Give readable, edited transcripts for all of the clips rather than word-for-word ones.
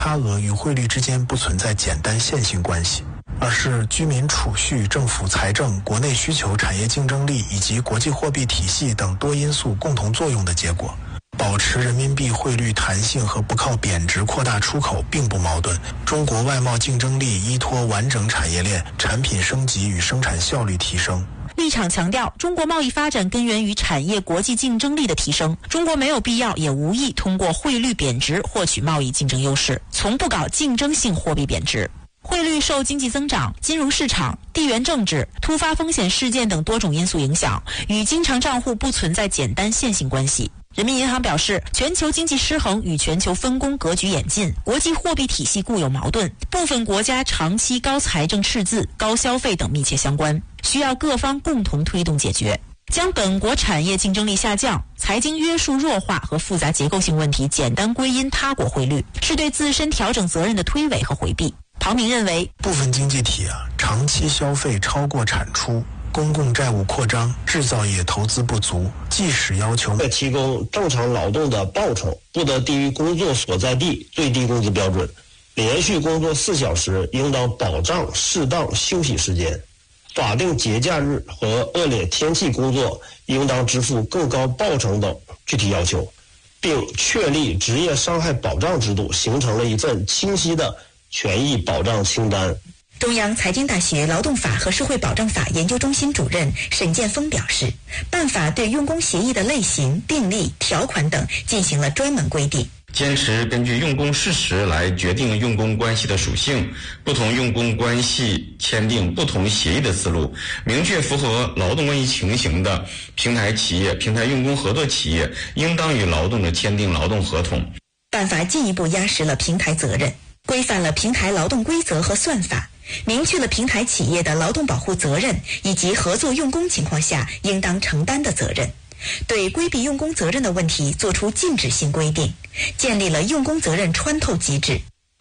差额与汇率之间不存在简单线性关系，而是居民储蓄、政府财政、国内需求、产业竞争力以及国际货币体系等多因素共同作用的结果。保持人民币汇率弹性和不靠贬值扩大出口并不矛盾。中国外贸竞争力依托完整产业链、产品升级与生产效率提升。 立场强调，中国贸易发展根源于产业国际竞争力的提升，中国没有必要也无意通过汇率贬值获取贸易竞争优势，从不搞竞争性货币贬值。汇率受经济增长、金融市场、地缘政治、突发风险事件等多种因素影响，与经常账户不存在简单线性关系。人民银行表示，全球经济失衡与全球分工格局演进、国际货币体系固有矛盾，部分国家长期高财政赤字、高消费等密切相关，需要各方共同推动解决。将本国产业竞争力下降、财经约束弱化和复杂结构性问题简单归因他国汇率，是对自身调整责任的推诿和回避。庞明认为， 部分经济体长期消费超过产出，公共债务扩张，制造业投资不足，即使要求提供正常劳动的报酬不得低于工作所在地最低工资标准，连续工作4小时应当保障适当休息时间，法定节假日和恶劣天气工作应当支付更高报酬等具体要求，并确立职业伤害保障制度，形成了一份清晰的权益保障清单。 中央财经大学劳动法和社会保障法研究中心主任沈建峰表示，办法对用工协议的类型、订立、条款等进行了专门规定， 坚持根据用工事实来决定用工关系的属性，不同用工关系签订不同协议的思路，明确符合劳动关系情形的平台企业、平台用工合作企业应当与劳动者签订劳动合同。 办法进一步压实了平台责任，规范了平台劳动规则和算法，明确了平台企业的劳动保护责任以及合作用工情况下应当承担的责任，对规避用工责任的问题作出禁止性规定，建立了用工责任穿透机制。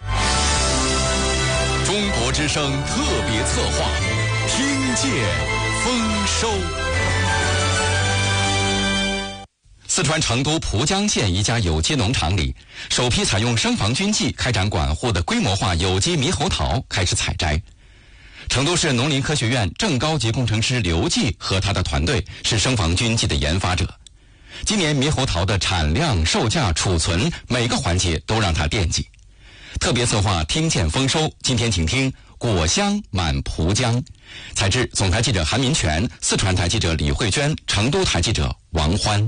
中国之声特别策划，听见丰收。四川成都蒲江县一家有机农场里，首批采用生防菌剂开展管护的规模化有机猕猴桃开始采摘。成都市农林科学院正高级工程师刘继和他的团队是生防菌剂的研发者。今年猕猴桃的产量、售价、储存每个环节都让他惦记。特别策划听见丰收，今天请听果香满蒲江。采制总台记者韩民权，四川台记者李慧娟，成都台记者王欢。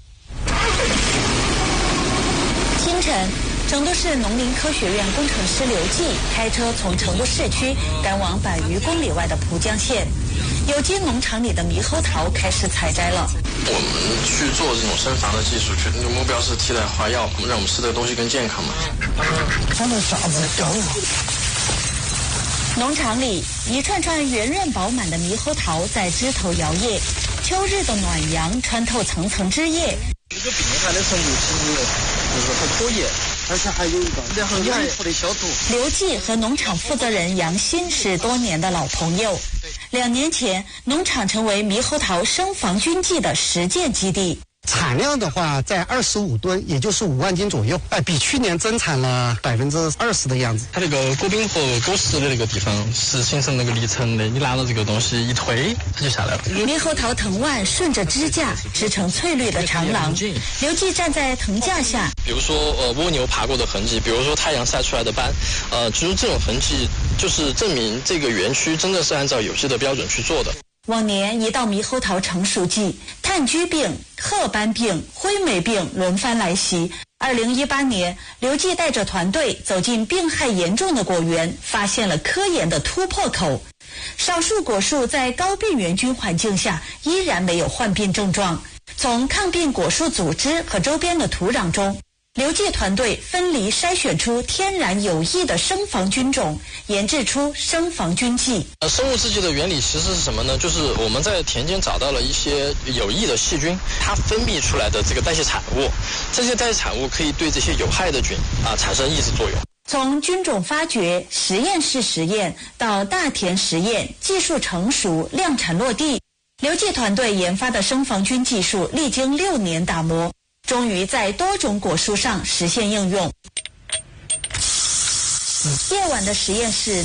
清晨，成都市农林科学院工程师刘继开车从成都市区赶往100余公里外的蒲江县，有机农场里的猕猴桃开始采摘了。 我们去做这种生防的技术，目标是替代化药，让我们吃的东西更健康嘛。 看到啥子香啊！ 农场里一串串圆润饱满的猕猴桃在枝头摇曳，秋日的暖阳穿透层层枝叶。 这个病害的程度其实就是很可以，而且还有一个很离谱的消毒。 刘继和农场负责人杨鑫是多年的老朋友，2年前农场成为猕猴桃生防菌剂的实践基地。 产量的话在25吨，也就是5万斤左右，比去年增产了20%的样子。 它这个果柄和果实的那个地方是形成那个离层的，你拿着这个东西一推，它就下来了。 猕猴桃藤蔓顺着支架织成翠绿的长廊，刘继站在藤架下， 比如说蜗牛爬过的痕迹，比如说太阳晒出来的斑，就是这种痕迹，就是证明这个园区真的是按照有机的标准去做的。 往年一到猕猴桃成熟季，炭疽病、褐斑病、灰霉病轮番来袭。2018年，刘继带着团队走进病害严重的果园，发现了科研的突破口。少数果树在高病原菌环境下依然没有患病症状。从抗病果树组织和周边的土壤中，刘继团队分离筛选出天然有益的生防菌种，研制出生防菌剂。 生物制剂的原理其实是什么呢？就是我们在田间找到了一些有益的细菌，它分泌出来的这个代谢产物，这些代谢产物可以对这些有害的菌产生抑制作用。 从菌种发掘、实验室实验到大田实验，技术成熟、量产落地，刘继团队研发的生防菌技术历经6年打磨，终于在多种果树上实现应用。 夜晚的实验室